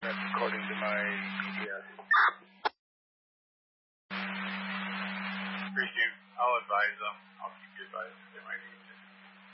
That's according to my GPS. Appreciate. I'll advise them. I'll keep you advised. They might be